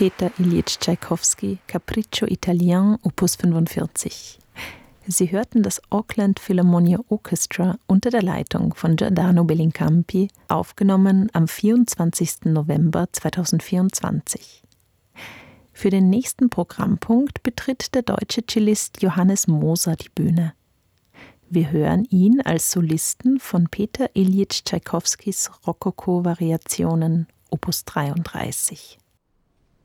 Peter Ilyich Tschaikowski, Capriccio Italien, Opus 45. Sie hörten das Auckland Philharmonia Orchestra unter der Leitung von Giordano Bellincampi, aufgenommen am 24. November 2024. Für den nächsten Programmpunkt betritt der deutsche Cellist Johannes Moser die Bühne. Wir hören ihn als Solisten von Peter Ilyich Tschaikowskis Rokoko-Variationen Opus 33.